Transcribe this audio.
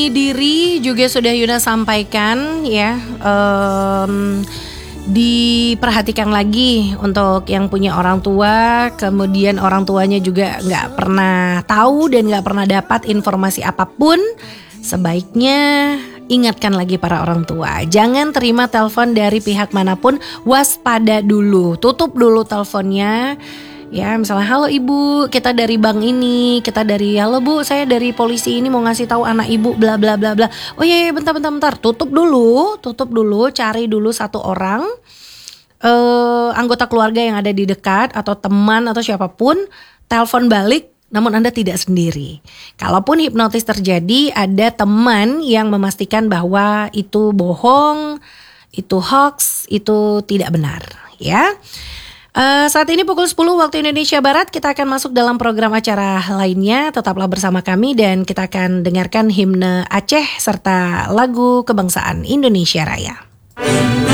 melindungi diri juga sudah Yuna sampaikan ya. Diperhatikan lagi untuk yang punya orang tua, kemudian orang tuanya juga nggak pernah tahu dan nggak pernah dapat informasi apapun. Sebaiknya ingatkan lagi para orang tua, jangan terima telepon dari pihak manapun, waspada dulu, tutup dulu teleponnya. Ya misalnya, halo ibu, kita dari bank ini, kita dari, halo bu, saya dari polisi ini mau ngasih tahu anak ibu bla bla bla bla. Oh iya, bentar, tutup dulu, cari dulu satu orang anggota keluarga yang ada di dekat atau teman atau siapapun, telepon balik. Namun Anda tidak sendiri. Kalaupun hipnotis terjadi, ada teman yang memastikan bahwa itu bohong, itu hoax, itu tidak benar, ya. Saat ini pukul 10 waktu Indonesia Barat, kita akan masuk dalam program acara lainnya. Tetaplah bersama kami dan kita akan dengarkan himne Aceh serta lagu kebangsaan Indonesia Raya.